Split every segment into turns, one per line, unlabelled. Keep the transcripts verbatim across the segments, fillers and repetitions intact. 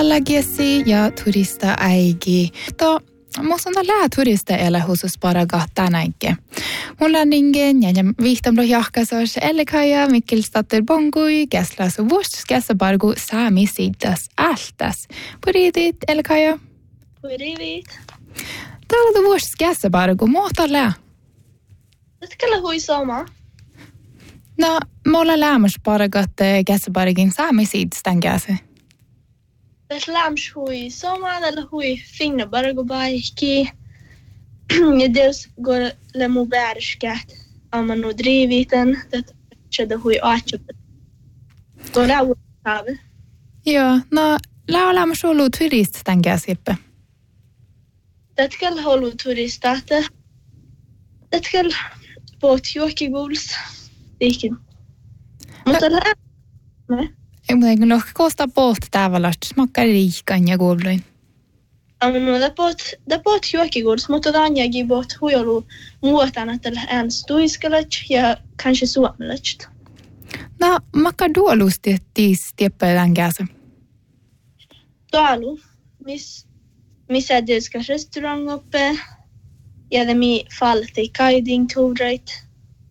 Allagiesi ja turista aigi. To musta on lää turista elähusus paraga tänäkin. Mulla on ningen ja vihtamlo jahkasos elikaja Mikkelstatter bongui käslasu vuosis käsabargu saami siddas altas. Puridit elikaja?
Puridit.
Täällä tu vuosis käsabargu muuta lää.
Tätkellä hui sama.
No, mulla läämäs paragat käsabargin saami siddas tän käsi.
Tässä lämps hui sama, tällä hui finna bargu baikki. Ja dels går lemu bärskät amma nu driviten, det tjäda hui aatjupet. Går det uutave?
Joo, no lää läämäs ollut turist tän käsippe.
Tätkellä holu turistata. Tätkellä båt juokiguls. Ikin. Mutta lää...
Ei muuta kun lohka koostaa pohta tavallaan, smakkaa riikan ja kuuluin.
Amma no det båt det båt juokiguls, mutta tanjakin båt huilu muotana tällä äänestuiskelet ja kanske suomelet.
No, makka duolusti tiis tieppelän käsi.
Tuolu, miss missä delska restaurang uppe. Ja det mi falti guiding toureit.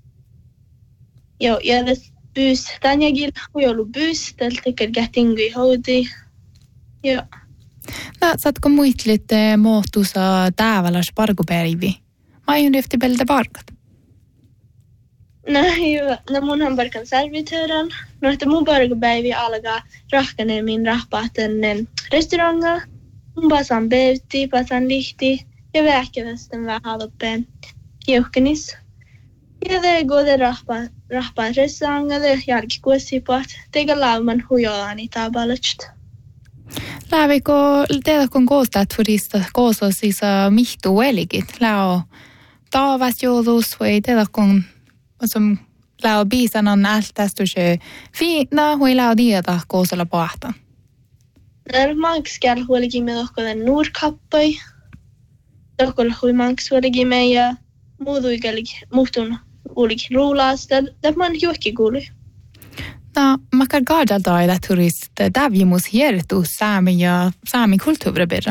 Jo, ja det bus tanjagil huilu bus tältäkö gettingui houdi. Jo.
No, saatko muistlit muotusa tavallaan parkupäivi? Mä aion lyfti peltä parkat.
No, jo, no munhan parkan servitören. No, että mun parkupäivi alkaa rahkaneen min rahpahtainen restauranga. Mun pasan beutti, pasan lihti ja vähkävästen vähän loppeen kiuhkanis. Ja det går det rahpa, rahpa restauranga, det jälkikuusipat. Teikä lauman hujoani tabalast.
Lävikö teillä kun koostaa turista kooso siis mihtuu elikit? Läo taavas joulus vai teillä kun som läo biisan on ältästy se fiina hui läo dieta koosella pahta?
När manks kell huoligi med okkolen nurkappai. Okkolen hui manks huoligi med ja muuduikellig muhtun uligi ruulaasta. Det man juokki kuului.
No, makar gaadalta ida turist davjimus hiertu saami ja saami kulttuuribirra.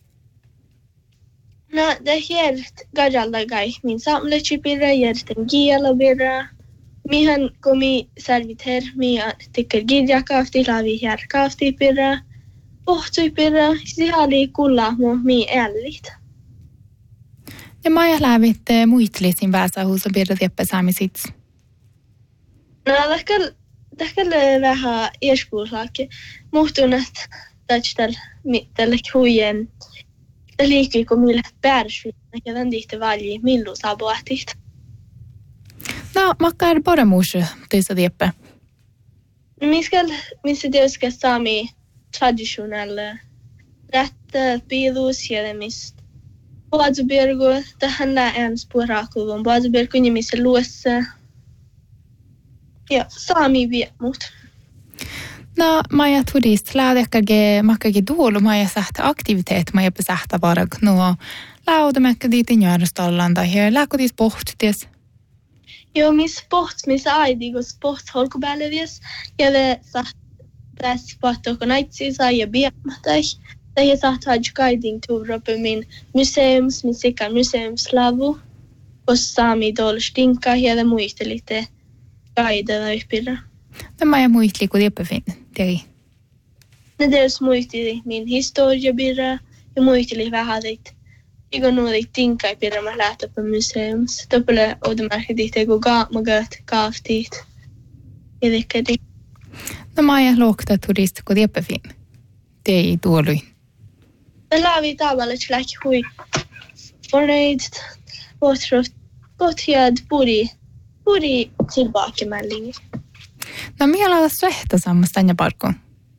No, det helt gaadalta gai min samlechipirra, järten gielabirra. Mihan komi serviter, mihan tikkar gidjakaafti, laavi järkaafti-pirra. Pohtui-pirra, sihali kullahmu mi ällit.
Ja maja lävit muitlisin väsähuusa pirra tieppe saami sits.
No, tähkäl tähkäl vähän ieskuuslaakin. Muhtun, että tällä tällä huijen liikkui kun millä päärsviinä ja tämän tihti valji millu saapuahtit.
No, makkar paramuus teistä tieppe?
Miskäl, missä tietysti saami traditionella rättä piilus ja mistä Baadubirgu, tähän lähen spuraakuvun Baadubirgu nimissä luossa. Ja saami viemut.
No, maja turist lähdekkäge makkagi tuolu maja sähtä aktiviteet maja pesähtä varag. No, lähdemekkä diitin järjestolanda ja lähkodis pohtis.
Joo, missä pohtis, missä aidigos pohtis holkubällevies. Ja le saht tässä pahtoko naitsisa ja viematai. Ja saht hajj guiding tour uppe min museums, min sikka museumslavu. Koska saami tuolla stinka ja le muistelitte guidella yppirra.
No, maja muistli kun tieppe fin, tegi.
Ne teos muisteli min historiabirra ja muisteli vähän teit. Igo nuolit tinkaipirra mä lähtö på museums. Toppele oudemärkki tihti kun gaamagat kaaftiit. Ja tekkedi.
No, maja luokta turist kun tieppe fin. Tei tuolui.
Me laavi tavallaan lähti hui. Forneid, potrot, potjad, puri. Puri tillbakamelding.
No, mihin lailla svehta sammasta tänne parkoon?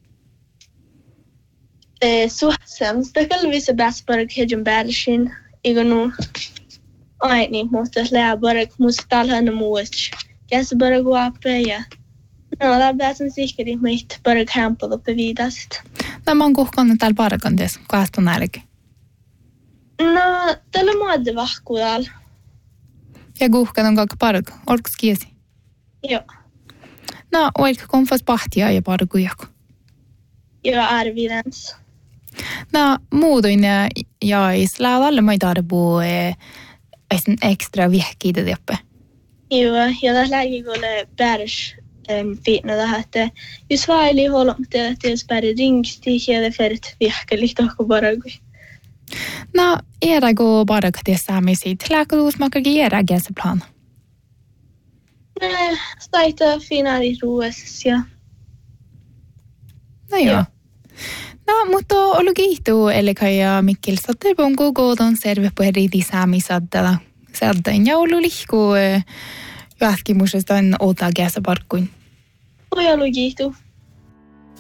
Eh, suhtsam. Stakal vissa bäspark hedjun bärshin. Igo nu. Aini, mutta lääbark mustalhan muots. Käsbark vape ja. No, la bäsen sikkeri mitt bark hämpel uppe vidast.
No, mä oon kuhkonnut täällä parkon ties, kaasta nälki.
No, tällä muodde vahkuudal.
Ja kuhkan on kaikki parko. Olko kiesi?
Joo.
No, oletko konfas pahtia ja parkujaku?
Joo, arvidens.
No, muutuin ja isläävällä mä tarvuu extra vihkiitä teppä.
Joo, ja tässä lääkikolle päärs fiitna tähän, että jos vaili huolomta, että jos pääri ringsti, ja det färt vihkeli tohko paragu.
No, erägo paragu det saamisit. Lääkatuus makakin erägänsä plan?
Nej, staita finaali ruuassa ja...
No joo. No, mutta olu kiihtuu, eli kai Mikkel Satterbon kokoton serve på eriti saamisaddalla. Saddan ja olu lihku jatkimusesta on ota käsä parkkuin.
Oi olu kiihtuu.